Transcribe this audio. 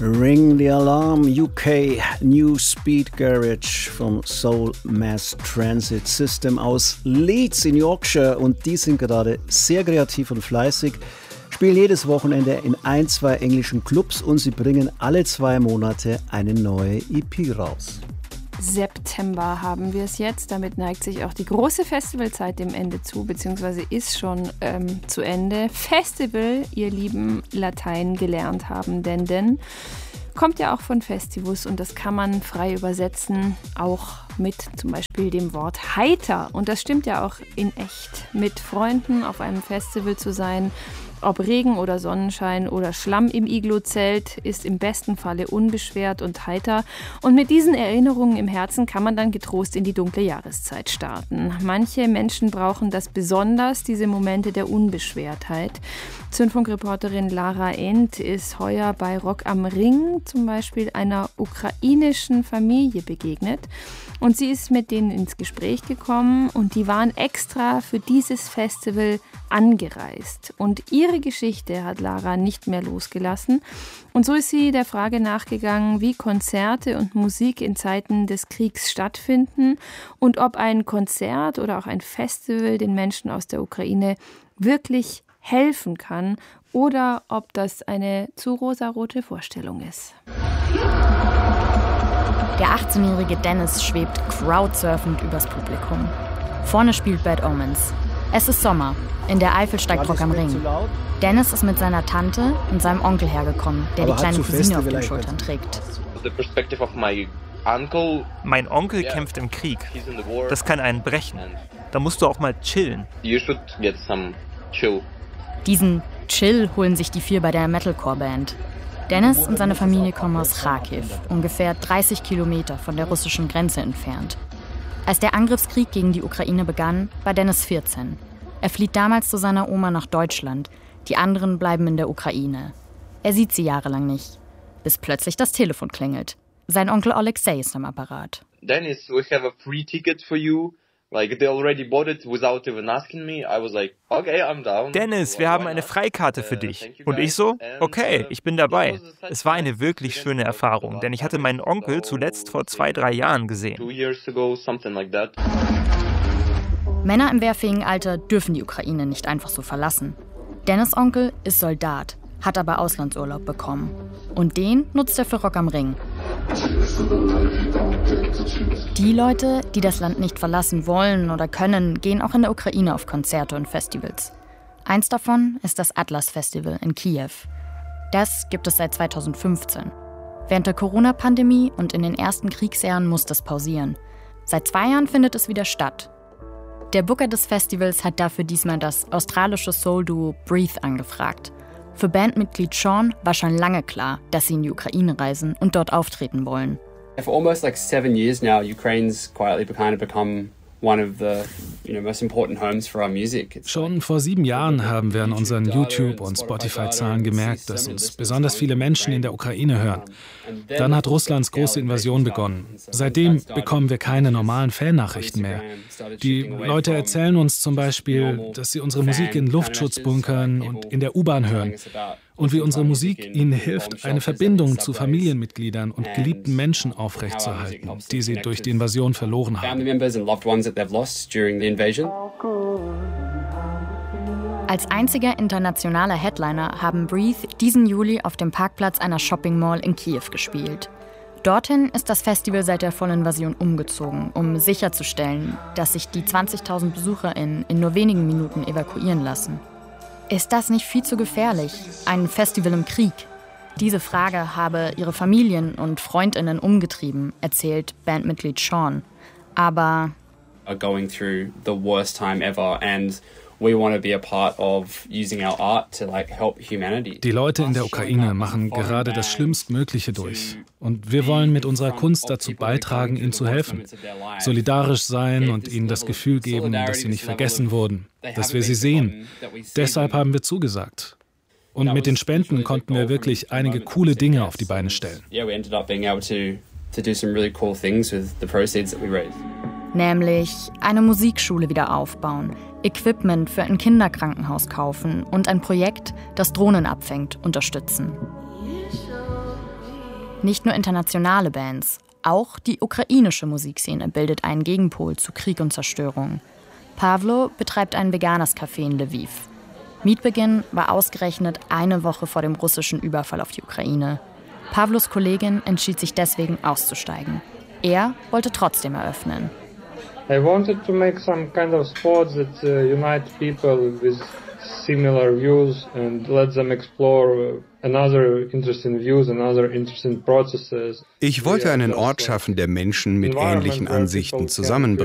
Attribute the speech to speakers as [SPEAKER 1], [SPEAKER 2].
[SPEAKER 1] Ring the Alarm UK New Speed Garage vom Soul Mass Transit System aus Leeds in Yorkshire, und die sind gerade sehr kreativ und fleißig, spielen jedes Wochenende in 1-2 englischen Clubs und sie bringen alle 2 Monate eine neue EP raus.
[SPEAKER 2] September haben wir es jetzt. Damit neigt sich auch die große Festivalzeit dem Ende zu, beziehungsweise ist schon zu Ende. Festival, ihr lieben Latein gelernt haben, denn kommt ja auch von Festivus und das kann man frei übersetzen, auch mit zum Beispiel dem Wort heiter. Und das stimmt ja auch in echt. Mit Freunden auf einem Festival zu sein, ob Regen oder Sonnenschein oder Schlamm im Iglu-Zelt, ist im besten Falle unbeschwert und heiter. Und mit diesen Erinnerungen im Herzen kann man dann getrost in die dunkle Jahreszeit starten. Manche Menschen brauchen das besonders, diese Momente der Unbeschwertheit. Zündfunkreporterin Lara End ist heuer bei Rock am Ring zum Beispiel einer ukrainischen Familie begegnet. Und sie ist mit denen ins Gespräch gekommen und die waren extra für dieses Festival angereist. Und ihre Geschichte hat Lara nicht mehr losgelassen. Und so ist sie der Frage nachgegangen, wie Konzerte und Musik in Zeiten des Kriegs stattfinden und ob ein Konzert oder auch ein Festival den Menschen aus der Ukraine wirklich helfen kann oder ob das eine zu rosarote Vorstellung ist.
[SPEAKER 3] Der 18-jährige Dennis schwebt crowdsurfend übers Publikum. Vorne spielt Bad Omens. Es ist Sommer. In der Eifel steigt Rock am Ring. Dennis ist mit seiner Tante und seinem Onkel hergekommen, der die kleine Cousine auf den Schultern trägt.
[SPEAKER 4] Mein Onkel kämpft im Krieg. Das kann einen brechen. Da musst du auch mal chillen.
[SPEAKER 3] Diesen Chill holen sich die 4 bei der Metalcore-Band. Dennis und seine Familie kommen aus Kharkiv, ungefähr 30 Kilometer von der russischen Grenze entfernt. Als der Angriffskrieg gegen die Ukraine begann, war Dennis 14. Er flieht damals zu seiner Oma nach Deutschland. Die anderen bleiben in der Ukraine. Er sieht sie jahrelang nicht, bis plötzlich das Telefon klingelt. Sein Onkel Alexei ist am Apparat.
[SPEAKER 5] Dennis, we have a free ticket for you. Like, they already bought it without even asking me. I was like, okay, I'm down.
[SPEAKER 4] Dennis, wir haben eine Freikarte für dich. Und ich so, okay, ich bin dabei. Es war eine wirklich schöne Erfahrung, denn ich hatte meinen Onkel zuletzt vor 2-3 Jahren gesehen.
[SPEAKER 3] Männer im wehrfähigen Alter dürfen die Ukraine nicht einfach so verlassen. Dennis' Onkel ist Soldat, hat aber Auslandsurlaub bekommen. Und den nutzt er für Rock am Ring. Die Leute, die das Land nicht verlassen wollen oder können, gehen auch in der Ukraine auf Konzerte und Festivals. Eins davon ist das Atlas-Festival in Kiew. Das gibt es seit 2015. Während der Corona-Pandemie und in den ersten Kriegsjahren musste es pausieren. Seit 2 Jahren findet es wieder statt. Der Booker des Festivals hat dafür diesmal das australische Soul-Duo Breathe angefragt. Für Bandmitglied Sean war schon lange klar, dass sie in die Ukraine reisen und dort auftreten wollen.
[SPEAKER 6] For almost 7 years now, Ukraine's quietly become one of the most important homes for our music.
[SPEAKER 7] Schon vor 7 Jahren haben wir an unseren YouTube- und Spotify-Zahlen gemerkt, dass uns besonders viele Menschen in der Ukraine hören. Dann hat Russlands große Invasion begonnen. Seitdem bekommen wir keine normalen Fan-Nachrichten mehr. Die Leute erzählen uns zum Beispiel, dass sie unsere Musik in Luftschutzbunkern und in der U-Bahn hören. Und wie unsere Musik ihnen hilft, eine Verbindung zu Familienmitgliedern und geliebten Menschen aufrechtzuerhalten, die sie durch die Invasion verloren haben.
[SPEAKER 3] Als einziger internationaler Headliner haben Breathe diesen Juli auf dem Parkplatz einer Shopping Mall in Kiew gespielt. Dorthin ist das Festival seit der Vollinvasion umgezogen, um sicherzustellen, dass sich die 20.000 BesucherInnen in nur wenigen Minuten evakuieren lassen. Ist das nicht viel zu gefährlich? Ein Festival im Krieg? Diese Frage habe ihre Familien und FreundInnen umgetrieben, erzählt Bandmitglied Sean. Aber
[SPEAKER 6] going through the worst time ever and we want to be a part of using our art to help humanity.
[SPEAKER 7] Die Leute in der Ukraine machen gerade das Schlimmstmögliche durch. Und wir wollen mit unserer Kunst dazu beitragen, ihnen zu helfen. Solidarisch sein und ihnen das Gefühl geben, dass sie nicht vergessen wurden, dass wir sie sehen. Deshalb haben wir zugesagt. Und mit den Spenden konnten wir wirklich einige coole Dinge auf die Beine stellen.
[SPEAKER 3] Nämlich eine Musikschule wieder aufbauen, Equipment für ein Kinderkrankenhaus kaufen und ein Projekt, das Drohnen abfängt, unterstützen. Nicht nur internationale Bands, auch die ukrainische Musikszene bildet einen Gegenpol zu Krieg und Zerstörung. Pawlo betreibt ein veganes Café in Lviv. Mietbeginn war ausgerechnet eine Woche vor dem russischen Überfall auf die Ukraine. Pawlos Kollegin entschied sich deswegen auszusteigen. Er wollte trotzdem eröffnen.
[SPEAKER 8] I wanted to make some kind of spot that unite people with similar views and let them explore another interesting views and other interesting processes.
[SPEAKER 9] Ich wollte einen Ort schaffen, der Menschen mit ähnlichen Ansichten zusammenbringt.